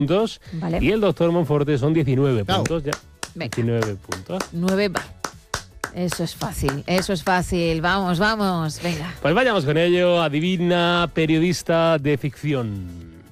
puntos. Vale. Y el doctor Monforte son 19 Claro. puntos ya. Venga. 19 puntos. 9, va. Eso es fácil. Vamos, venga. Pues vayamos con ello. Adivina, periodista de ficción.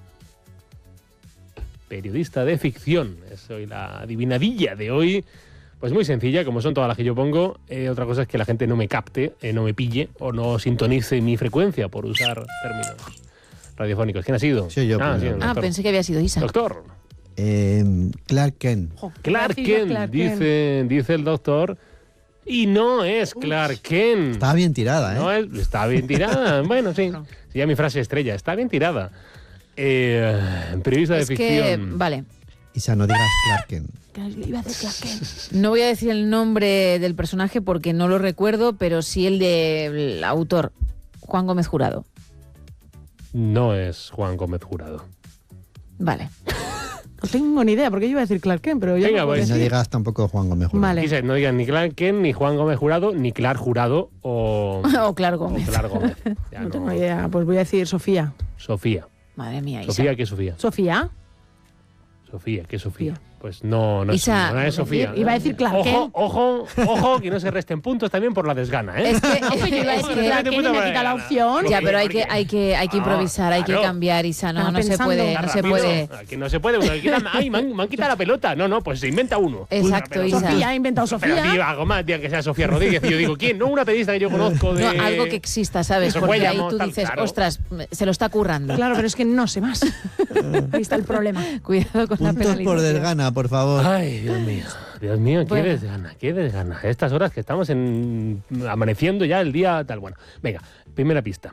Periodista de ficción. Es hoy la adivinadilla de hoy. Pues muy sencilla, como son todas las que yo pongo. Otra cosa es que la gente no me capte, no me pille o no sintonice mi frecuencia por usar términos radiofónicos. ¿Quién ha sido? Sí, yo. Sí, el doctor. Pensé que había sido Isa. Doctor. Clark Kent. Clark Kent, dice el doctor. Y no es Clark Kent. Estaba bien tirada, ¿eh? No está bien tirada. Bueno, sí. Sí, ya mi frase estrella. Está bien tirada. Periodista de ficción. Vale. Isa, no digas Clark Kent. No voy a decir el nombre del personaje porque no lo recuerdo, pero sí el del autor, Juan Gómez Jurado. No es Juan Gómez Jurado. Vale. No tengo ni idea, porque yo iba a decir Clark Kent, pero ya Venga, no puedo pues. No decir. digas tampoco Juan Gómez Jurado. Vale. Quise, no digan ni Clark Kent, ni Juan Gómez Jurado, ni Clark Jurado o O Clark Gómez. Clark Gómez. Ya No tengo idea, pues voy a decir Sofía. Sofía. Madre mía, Isa. ¿Sofía qué Sofía? ¿Sofía? Sofía, ¿qué Sofía? Pues no es, Isa, no es Sofía. Iba a decir Clark Kent. Ojo, que no se resten puntos también por la desgana, ¿eh? Es que, No, pero yo iba a decir es que- Clark Kent y me quita la opción. ya, pero hay que improvisar, hay que claro. cambiar, Isa. No, Estaba no se pensando. puede, Está no se rápido. puede. Aquí no se puede. Ay, me han quitado la pelota. No, pues se inventa uno. Exacto, Pero- Isa. Sofía, ha inventado Pero Sofía. tío, algo más, tío, que sea Sofía Rodríguez. Y yo digo, ¿quién? No una periodista que yo conozco de... No, algo que exista, ¿sabes? Eso Porque fue, ahí llamó, tú tal, dices, claro. ostras, se lo está currando. Claro, pero es que no sé más. Ahí está el problema. Cuidado con la Puntos por penalización. desgana, por favor. Ay, Dios mío. Dios mío, qué Bueno. desgana, qué desgana. Estas horas que estamos amaneciendo ya el día tal. Bueno, venga, primera pista.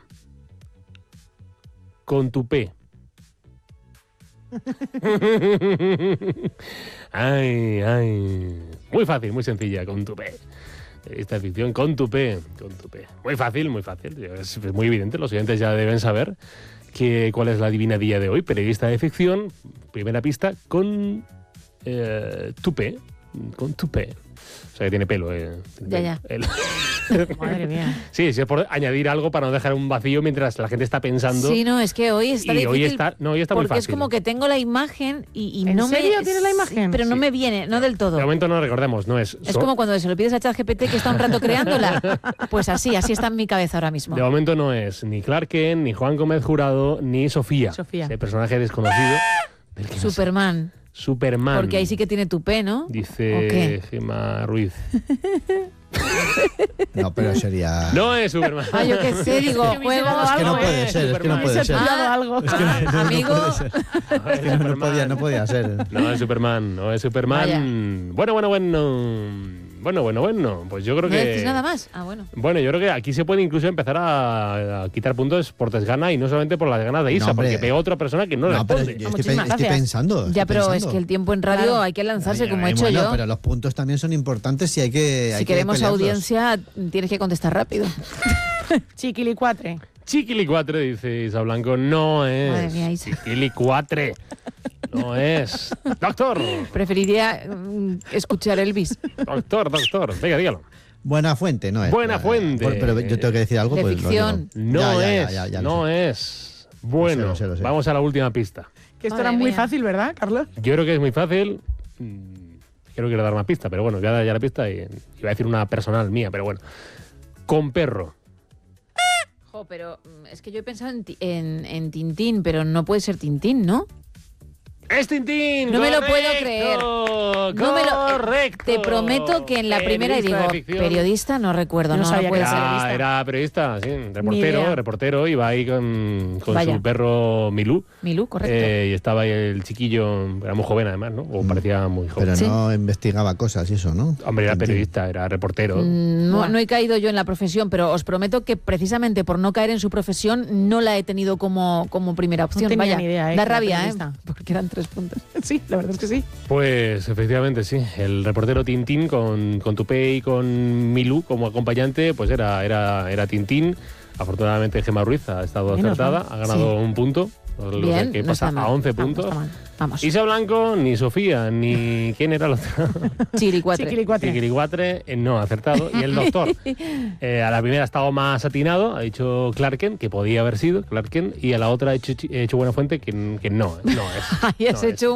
Con tu P. Ay. Muy fácil, muy sencilla, con tu P. Esta ficción, con tu P. Muy fácil, muy fácil. Es muy evidente, los oyentes ya deben saber cuál es la adivinadilla de hoy. Periodista de ficción, primera pista, con tu P. Con tu P. O sea, que tiene pelo. Ya. Madre mía. Sí, es por añadir algo para no dejar un vacío mientras la gente está pensando. Sí, no, es que hoy está y difícil. hoy está muy porque fácil. es como que tengo la imagen y ¿En no serio me... tienes la imagen? Pero no Sí. me viene, no del todo. De momento no recordemos, no es... Es como cuando se lo pides a ChatGPT que está un rato creándola. Pues así está en mi cabeza ahora mismo. De momento no es ni Clark Kent, ni Juan Gómez Jurado, ni Sofía. Sofía. Ese personaje desconocido. Del que no sé. Superman. Superman. Porque ahí sí que tiene tu P, ¿no? ¿O Dice qué? Gemma Ruiz. No, pero sería... No es Superman. Ah, yo qué sé, digo, Es que me juego... hizo Es que no algo, puede ser, es que no Superman. puede Se ha ser. pillado algo. Amigo, Es que no podía ser. No es Superman, no es Superman. Bueno. Pues yo creo ¿no que... decís nada más? Ah, bueno. Bueno, yo creo que aquí se puede incluso empezar a quitar puntos por desgana y no solamente por las ganas de Isa, No, hombre. porque veo a otra persona que no, No, pero responde. yo Muchísimas estoy gracias. pensando. Ya, estoy pero es pensando. que el tiempo en radio Claro. hay que lanzarse Ay, como ay, he hecho Bueno, yo. pero los puntos también son importantes y hay que Si queremos pelearlos. audiencia, tienes que contestar rápido. Chiquilicuatre. Chiquilicuatre, dice Isa Blanco, no es. Madre mía, Isa. Chiquilicuatre, no es. Doctor, Preferiría escuchar Elvis. doctor, venga, dígalo. Buena fuente, no es. Buena fuente. Pero yo tengo que decir algo. De pues lo ficción. digo. No Ya, es, ya lo no sé. es. Bueno, Lo sé. vamos a la última pista. Que esto Madre era muy mía. fácil, ¿verdad, Carlos? Yo creo que es muy fácil. Quiero dar una pista, pero bueno, voy a dar ya la pista y iba a decir una personal mía, pero bueno. Con perro. Jo, pero es que yo he pensado en Tintín, pero no puede ser Tintín, ¿no? ¡Es Tintín! No me lo ¡Correcto! puedo creer. No me lo- ¡Correcto! Te prometo que en la primera, y Periodista digo, de ficción. periodista, no recuerdo, No no sabía puede que ser. era Era periodista, sí, idea. reportero, iba ahí con Vaya. su perro Milú. Milú, correcto. Y estaba ahí el chiquillo, era muy joven además, ¿no? O parecía muy joven. Pero Sí. no investigaba cosas y eso, ¿no? Hombre, era periodista, era reportero. No he caído yo en la profesión, pero os prometo que precisamente por no caer en su profesión no la he tenido como primera opción. tenía Vaya, ni idea, da que era rabia, periodista. porque eran 3 puntos. Sí, la verdad es que sí. Pues efectivamente, sí. El reportero Tintín con Tupé y con Milú como acompañante, pues era Tintín. Afortunadamente Gemma Ruiz ha estado Menos acertada, mal. ha ganado un punto. Lo Bien, que no pasa está mal. a 11 Vamos, puntos. está mal. Vamos. Isa Blanco, ni Sofía, ni... ¿Quién era el otro? Chiricuatre. Chiquilicuatre. Chiquilicuatre, no ha acertado. Y el doctor, a la primera ha estado más atinado, ha dicho Clark Kent, que podía haber sido Clark Kent, y a la otra ha hecho Buenafuente, que no es. Ahí has no es. hecho